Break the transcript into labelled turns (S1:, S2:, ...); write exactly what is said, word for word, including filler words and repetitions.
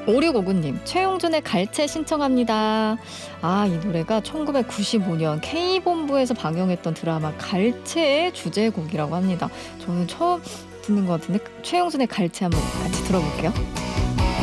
S1: 오육오구 님, 최용준의 갈채 신청합니다. 아, 이 노래가 천구백구십오 년 K본부에서 방영했던 드라마 갈채의 주제곡이라고 합니다. 저는 처음 듣는 것 같은데 최용준의 갈채 한번 같이 들어볼게요.